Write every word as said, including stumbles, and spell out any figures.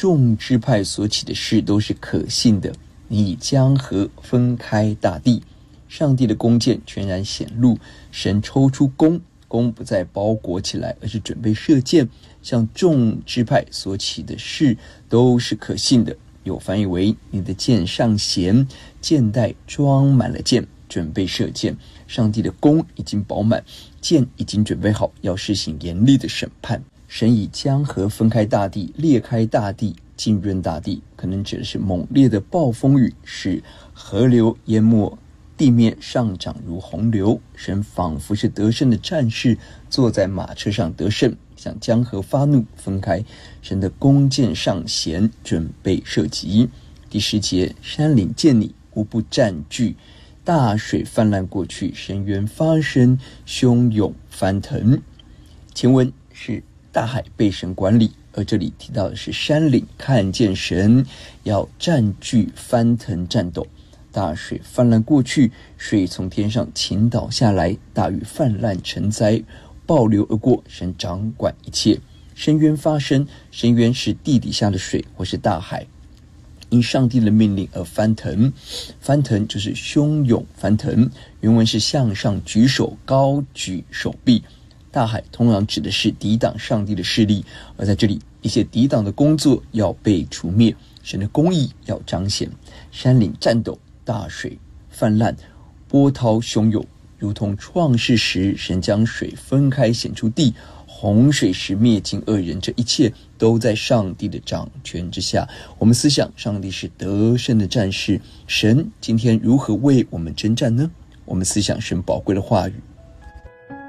众支派所起的誓都是可信的。你以江河分开大地，上帝的弓箭全然显露，神抽出弓，弓不再包裹起来，而是准备射箭。向众支派所起的誓都是可信的。有翻译为你的箭上弦，箭袋装满了箭，准备射箭。上帝的弓已经饱满，箭已经准备好，要施行严厉的审判。神以江河分开大地，裂开大地，浸润大地，可能指的是猛烈的暴风雨，使河流淹没地面，上涨如洪流。神仿佛是得胜的战士，坐在马车上得胜，向江河发怒，分开。神的弓箭上弦，准备射击。第十节，山岭见你，无不占据，大水泛滥过去，深渊发生，汹涌翻腾。前文是大海被神管理，而这里提到的是山岭看见神要占据翻腾战斗。大水泛滥过去，水从天上倾倒下来，大雨泛滥成灾，暴流而过，神掌管一切。深渊发生，深渊是地底下的水，或是大海，因上帝的命令而翻腾。翻腾就是汹涌翻腾，原文是向上举手，高举手臂。大海通常指的是抵挡上帝的势力，而在这里一切抵挡的工作要被除灭，神的公义要彰显。山岭颤抖，大水泛滥，波涛汹涌，如同创世时神将水分开显出地，洪水时灭尽恶人，这一切都在上帝的掌权之下。我们思想上帝是得胜的战士，神今天如何为我们征战呢？我们思想神宝贵的话语，